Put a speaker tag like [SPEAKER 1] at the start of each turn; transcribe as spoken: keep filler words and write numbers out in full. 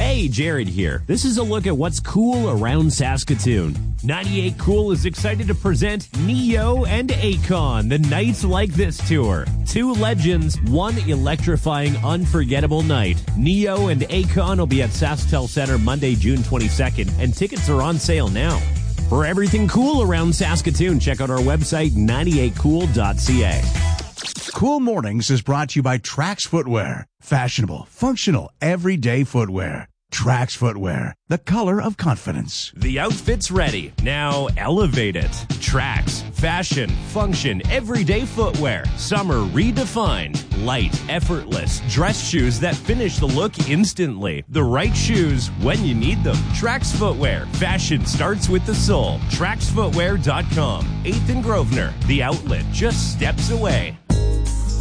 [SPEAKER 1] Hey, Jared here. This is a look at what's cool around Saskatoon. ninety-eight Cool is excited to present Neo and Akon, the Nights Like This tour. Two legends, one electrifying, unforgettable night. Neo and Akon will be at SaskTel Center Monday, June twenty-second, and tickets are on sale now. For everything cool around Saskatoon, check out our website, ninety-eight cool dot c a.
[SPEAKER 2] Cool Mornings is brought to you by Trax Footwear. Fashionable, functional, everyday footwear. Trax Footwear, the color of confidence.
[SPEAKER 1] The outfit's ready. Now elevate it. Trax, fashion, function, everyday footwear. Summer redefined. Light, effortless. Dress shoes that finish the look instantly. The right shoes when you need them. Trax Footwear. Fashion starts with the soul. Trax Footwear dot com. eighth and Grosvenor. The outlet just steps away.